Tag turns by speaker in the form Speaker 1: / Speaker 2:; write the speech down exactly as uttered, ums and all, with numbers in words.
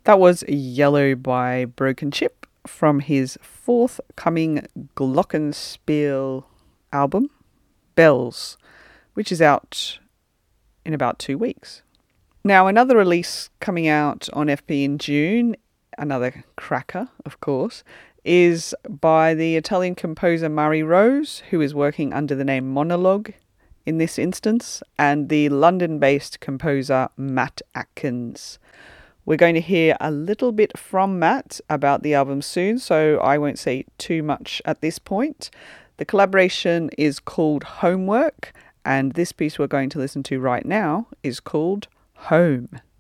Speaker 1: That was Yellow by Broken Chip from his forthcoming Glockenspiel album, Bells, which is out in about two weeks. Now, another release coming out on F P in June, another cracker, of course, is by the Italian composer Mari Rose, who is working under the name Monologue in this instance, and the London-based composer Matt Atkins. We're going to hear a little bit from Matt about the album soon, so I won't say too much at this point. The collaboration is called Homework, and this piece we're going to listen to right now is called Home.